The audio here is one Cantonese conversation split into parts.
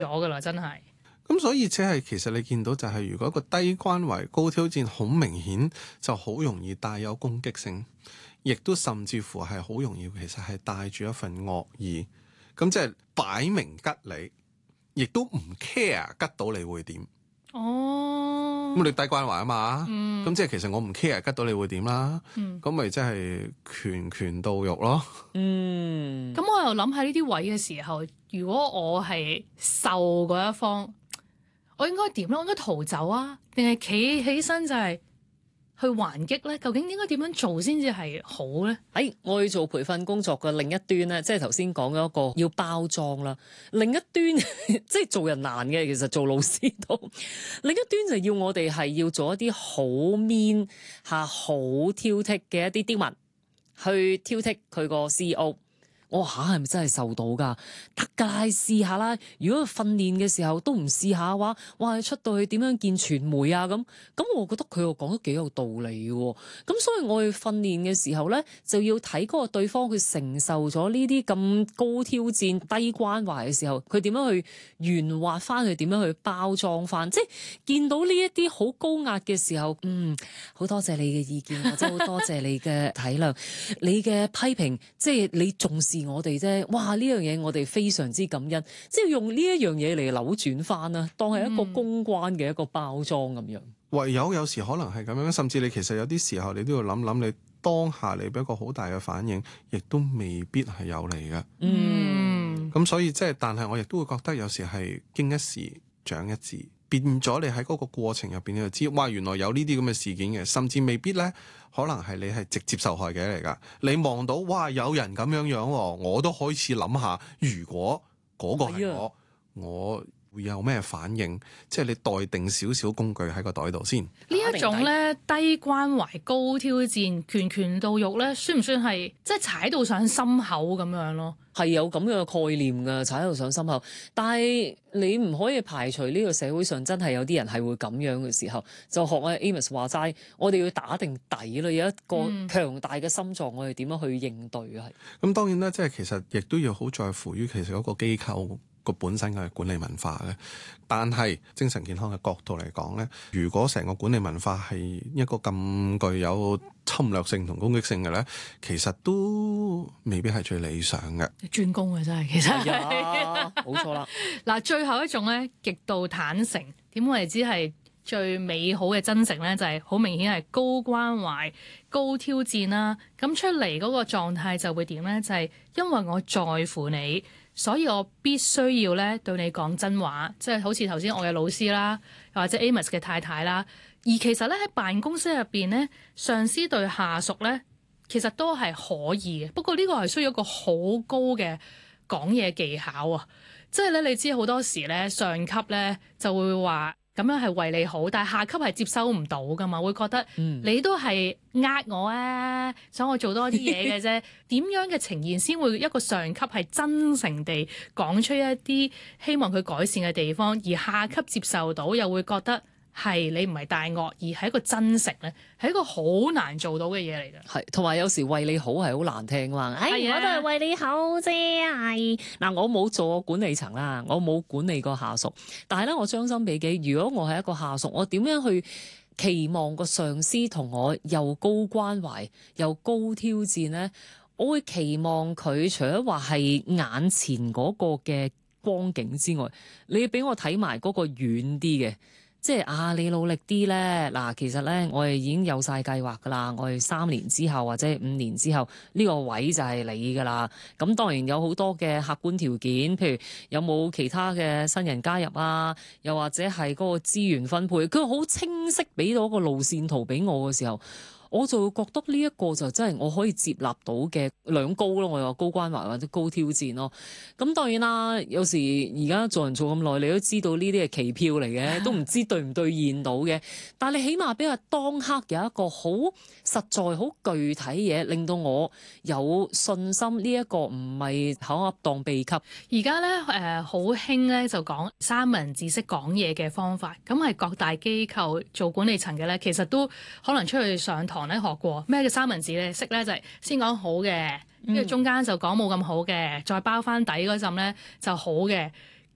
咗噶啦，真係。 咁所以其實你見到就係，如果一個低關懷高挑戰好明顯，就好容易帶有攻擊性，亦都甚至乎係好容易其實係帶住一份惡意。咁即係擺明吉你，亦都唔 care 吉到你會點。 哦， 咁你低關懷啊嘛，咁即係其實我唔 care 吉到你會點啦。咁咪即係拳到肉咯。 咁我又諗喺呢啲位嘅時候，如果我係受嗰一方，我應該點咧？我應該逃走啊，定係企起身就係去還擊咧？究竟應該點樣做先至係好咧？ 我要做培訓工作嘅另一端咧，即係頭先講咗一個要包裝啦。另一端即係做人難嘅，其實做老師都另一端就要我哋係要做一啲好 mean 好挑剔嘅一啲刁民，去挑剔佢個 CEO。我係咪真係受到㗎？得㗎啦，試下啦。如果訓練嘅時候都唔試下嘅話，哇！出到去點樣見傳媒啊咁？我覺得佢又講得幾有道理喎。咁所以我去訓練嘅時候咧，就要睇嗰個對方佢承受咗呢啲咁高挑戰、低關懷嘅時候，佢點樣去圓滑翻，佢點樣去包裝翻。即係見到呢一啲好高壓嘅時候，好多謝你嘅意見，或者好多謝你嘅體諒，你嘅批評，即係你重視我哋啫。哇！呢樣嘢我哋非常之感恩，即係用呢一樣嘢嚟扭轉翻啦，當係一個公關嘅一個包裝咁樣。 唯有時可能係咁樣，甚至你其實有啲時候你都要諗諗，你當下你俾一個好大嘅反應，亦都未必係有利嘅。咁所以但係我亦都會覺得有時係經一時長一智，變咗你喺嗰個過程入邊，你就知，哇！原來有呢啲咁嘅事件嘅，甚至未必咧，可能係你係直接受害者嚟㗎。你望到，哇！有人咁樣樣，我都開始諗下，如果嗰個係我會有咩反應？即係你待定少少工具喺個袋度先。 呢一種咧低關懷高挑戰，拳到肉咧，算唔算係即係踩到上心口咁樣咯？ 係有咁樣嘅概念㗎，踩到上心口。但係你唔可以排除呢個社會上真係有啲人係會咁樣嘅時候，就學阿 Amos 話齋，我哋要打定底啦，有一個強大嘅心臟，我哋點樣去應對嘅係。 咁當然啦，即係其實亦都要好在乎於其實嗰個機構個本身嘅管理文化嘅。但係精神健康嘅角度嚟講咧，如果成個管理文化係一個咁具有侵略性同攻擊性嘅咧，其實都未必係最理想嘅。 專攻嘅真係，其實冇錯啦。 嗱，最後一種咧，極度坦誠，點為之係最美好嘅真誠咧？就係好明顯係高關懷、高挑戰啦。咁出嚟嗰個狀態就會點咧？就係因為我在乎你，所以我必須要咧對你講真話，即係好似頭先我嘅老師啦，又或者 Amos 嘅太太啦。而其實咧喺辦公室入邊咧，上司對下屬咧，其實都係可以嘅。不過呢個係需要一個好高嘅講嘢技巧啊！即係咧，你知好多時咧，上級咧就會話咁樣係為你好，但係下級係接收唔到噶嘛，會覺得你都係呃我啊，想我做多啲嘢嘅啫。點樣嘅呈現先會一個上級係真誠地講出一啲希望佢改善嘅地方，而下級接受到又會覺得係你唔係大惡，而係一個真誠咧，係一個好難做到嘅嘢嚟嘅。 係，同埋有時為你好係好難聽嘛。我都係為你好啫。係嗱，我冇做過管理層啦，我冇管理過下屬，但係咧，我將心比己，如果我係一個下屬，我點樣去期望個上司同我又高關懷又高挑戰呢？我會期望佢除咗話係眼前嗰個嘅光景之外，你俾我睇埋嗰個遠啲嘅。即係你努力啲咧，嗱，其實咧我哋已經有晒計劃噶啦，我哋3年之後或者5年之後呢個位就係你噶啦。咁當然有好多嘅客觀條件，譬如有冇其他嘅新人加入啊，又或者係嗰個資源分配，佢好清晰俾到個路線圖俾我嘅時候，我就會覺得呢一個就真係我可以接納到嘅兩高咯，我又話高關懷或者高挑戰咯。咁當然啦，有時而家做人做咁耐，你都知道呢啲係期票嚟嘅，都唔知兌唔兌現到嘅。但係你起碼俾我當刻有一個好實在、好具體嘢，令到我有信心呢一個唔係口噏當秘笈。 而家咧好興咧就講三文治式講嘢嘅方法，咁係各大機構做管理層嘅咧，其實都可能出去上堂咧學過咩叫三文治咧，識咧就係先講好嘅，跟住中間就講冇咁好嘅，再包翻底嗰陣咧就好嘅。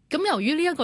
咁由於呢一個